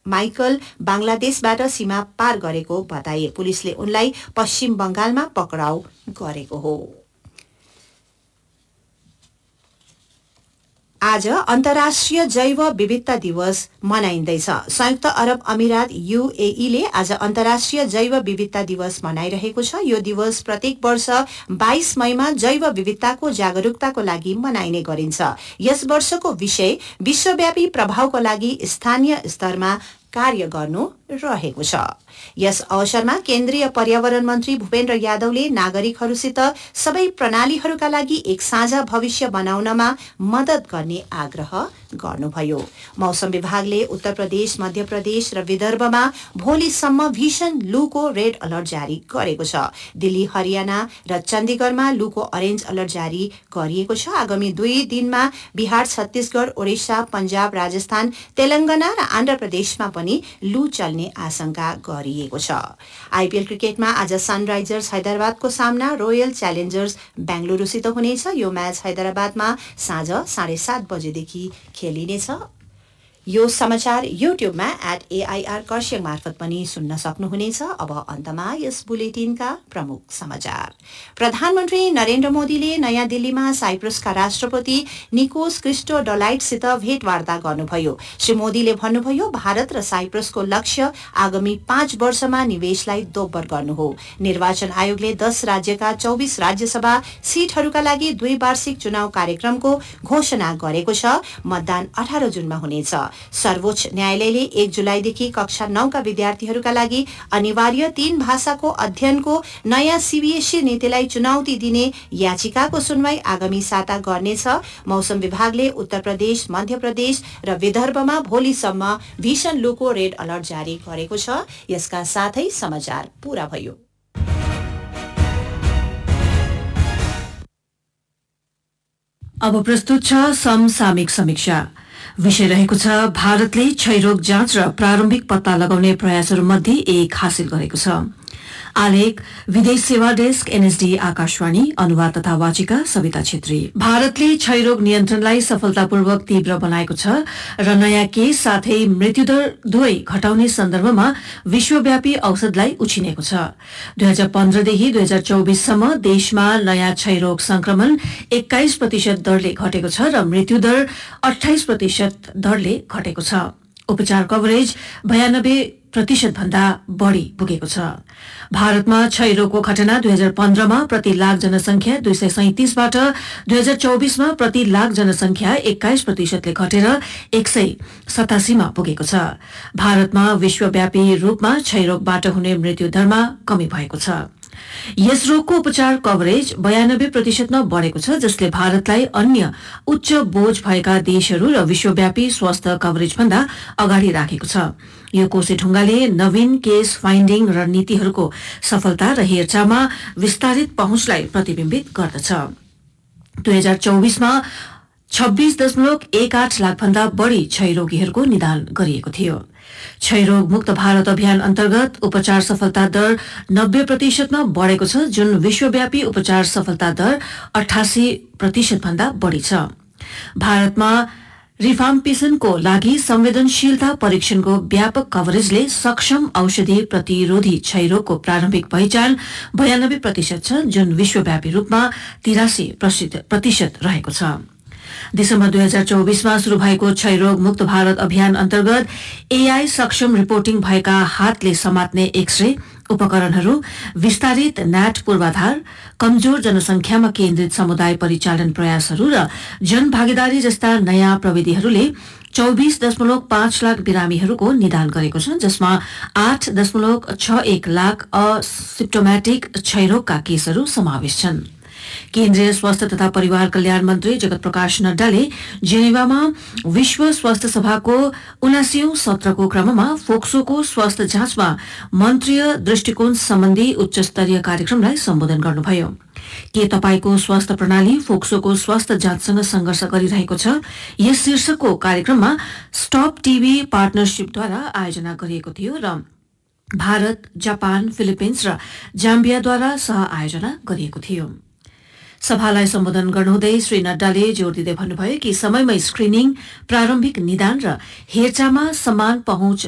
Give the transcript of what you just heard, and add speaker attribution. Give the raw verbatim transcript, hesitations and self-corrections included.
Speaker 1: Michael बांग्लादेशबाट सीमा पार गरेको बताए। पुलिसले उनलाई पश्चिम बंगालमा पक्राउ गरेको हो। आज अन्तर्राष्ट्रिय जैव विविधता दिवस मनाइँदैछ। संयुक्त अरब अमिरात यूएईले आज अन्तर्राष्ट्रिय जैव विविधता दिवस मनाइरहेको छ। यो दिवस प्रत्येक वर्ष बाइस मईमा जैव विविधताको जागरूकताको लागि मनाइने गरिन्छ। यस वर्षको विषय विश्वव्यापी प्रभावको लागि स्थानीय स्तरमा कार्य गर्नु रहेको छ। यस अवसरमा केन्द्रीय पर्यावरण मन्त्री भूपेन्द्र यादवले नागरिकहरूसित सबै प्रणालीहरूका लागि एक साझा भविष्य बनाउनमा मद्दत गर्ने आग्रह गर्नुभयो। मौसम विभागले उत्तर प्रदेश, मध्य प्रदेश र विदर्भमा भोलिसम्म भीषण लूको रेड अलर्ट जारी गरेको छ। दिल्ली, हरियाणा र चण्डीगढमा लूको अरेन्ज अलर्ट जारी गरिएको छ। आगामी दुई दिनमा बिहार, छत्तीसगढ़, ओडिशा, पञ्जाब, राजस्थान, तेलंगाना र आन्ध्र प्रदेशमा पनि लू चल्ने आशंका गरिएको छ। आईपीएल क्रिकेटमा आज सनराइजर्स हैदराबादको सामना रोयल च्यालेन्जर्स बेंगलुरुसित हुनेछ। यो म्याच हैदराबादमा साँझ साढे सात बजेदेखि खेलिनेछ। यो समाचार युट्युबमा एट एआईआर कर्सियङ मार्फत पनि सुन्न सक्नुहुनेछ। अब अन्तमा यस बुलेटिनका प्रमुख समाचार। प्रधानमन्त्री नरेन्द्र मोदीले नयाँ दिल्लीमा साइप्रसका राष्ट्रपति निकोस क्रिस्टोडोलाइडसित भेटवार्ता गर्नुभयो। श्री मोदीले भन्नुभयो, भारत र साइप्रसको लक्ष्य आगामी पाँच वर्षमा निवेशलाई दोब्बर गर्नु हो। निर्वाचन आयोगले दस राज्यका चौबिस राज्यसभा सीटहरूका लागि द्विवार्षिक चुनाव कार्यक्रमको घोषणा गरेको छ। मतदान अठार जुनमा हुनेछ। सर्वोच्च न्यायालयले एक जुलाईदेखि कक्षा नौका विद्यार्थीहरूका लागि अनिवार्य तीन भाषाको अध्ययनको नयाँ सीबीएसई नीतिलाई चुनौती दिने याचिकाको सुनवाई आगामी साता गर्नेछ। मौसम विभागले उत्तर प्रदेश, मध्य प्रदेश र विदर्भमा भोलिसम्म भीषण लूको रेड अलर्ट जारी गरेको छ। यसका साथै समाचार पूरा भयो।
Speaker 2: अब प्रस्तुत छ समसामयिक समीक्षा। विषय रहेको छ भारतले क्षयरोग जाँच र प्रारम्भिक पत्ता लगाउने प्रयासहरूमध्ये एक हासिल गरेको छ। आलेख विदेश सेवा डेस्क एनएसडी आकाशवाणी, अनुवाद तथा वाचिका सविता छेत्री। भारतले क्षयरोग नियन्त्रणलाई सफलतापूर्वक तीव्र बनाएको छ र नयाँ केस साथै मृत्युदर दुवै घटाउने सन्दर्भमा विश्वव्यापी औषधलाई उछिनेको छ। दुई हजार पन्ध्रदेखि दुई हजार चौबिससम्म देशमा नयाँ क्षयरोग संक्रमण एक्काइस प्रतिशत दरले घटेको छ र मृत्युदर अठाइस प्रतिशत दरले घटेको छ। उपचार कभरेज बयानब्बे प्रतिशत भन्दा बढ़ी पुगेको छ। भारतमा क्षयरोगको घटना दुई हजार पन्ध्रमा प्रति लाख जनसंख्या दुई सय सैतिसबाट दुई हजार चौबिसमा प्रति लाख जनसंख्या एक्काइस प्रतिशतले घटेर एक सय सतासीमा पुगेको छ। भारतमा विश्वव्यापी रूपमा क्षयरोगबाट हुने मृत्यु दरमा कमी भएको छ। यस रोगको उपचार कभरेज बयानब्बे प्रतिशतमा बढ़ेको छ, जसले भारतलाई अन्य उच्च बोझ भएका देशहरू र विश्वव्यापी स्वास्थ्य कभरेज भन्दा अगाडि राखेको छ। यो कोसे ढुङ्गाले नवीन केस फाइन्डिङ रणनीतिहरूको सफलता र हेरचाहमा विस्तारित पहुँचलाई प्रतिबिम्बित गर्दछ। दुई हजार चौबिसमा छब्बीस दशमलव एक आठ लाख भन्दा बढ़ी क्षयरोगीहरूको निदान गरिएको थियो। क्षयरोग मुक्त भारत अभियान अन्तर्गत उपचार सफलता दर नब्बे प्रतिशतमा बढ़ेको छ, जुन विश्वव्यापी उपचार सफलता दर अठासी प्रतिशत भन्दा बढ़ी छ। भारतमा रिफाम्पिसिनको लागि संवेदनशीलता परीक्षणको व्यापक कभरेजले सक्षम औषधि प्रतिरोधी क्षयरोगको प्रारम्भिक पहिचान बयानब्बे प्रतिशत छ, जुन विश्वव्यापी रूपमा तिरासी प्रतिशत रहेको छ। दिसम्बर दुई हजार चौबिसमा शुरू भएको क्षयरोग मुक्त भारत अभियान अन्तर्गत एआई सक्षम रिपोर्टिङ भएका हातले समात्ने एक्सरे उपकरणहरू, विस्तारित नेट पूर्वाधार, कमजोर जनसंख्यामा केन्द्रित समुदाय परिचालन प्रयासहरू र जनभागीदारी जस्ता नयाँ प्रविधिहरूले चौबीस दशमलव पाँच लाख बिरामीहरूको निदान गरेको छ, जसमा आठ दशमलव छ एक लाख असिम्प्टोमेटिक क्षयरोगका केसहरू समावेश छन्। केन्द्रीय स्वास्थ्य तथा परिवार कल्याण मन्त्री जगत प्रकाश नड्डाले जेनेवामा विश्व स्वास्थ्य सभाको उनासीौं सत्रको क्रममा फोक्सोको स्वास्थ्य जाँचमा मन्त्रीय दृष्टिकोण सम्बन्धी उच्च स्तरीय कार्यक्रमलाई सम्बोधन गर्नुभयो। के तपाईको स्वास्थ्य प्रणाली फोक्सोको स्वास्थ्य जाँचसँग संघर्ष गरिरहेको छ? यस शीर्षकको कार्यक्रममा स्टप टीबी पार्टनरशिपद्वारा आयोजना गरिएको थियो र भारत, जापान, फिलिपिन्स र जाम्बियाद्वारा सह आयोजना गरिएको थियो। सभालाई सम्बोधन गर्नुहुँदै श्री नड्डाले जोड़ दिँदै भन्नुभयो कि समयमै स्क्रिनिङ, प्रारम्भिक निदान र हेरचाहमा समान पहुँच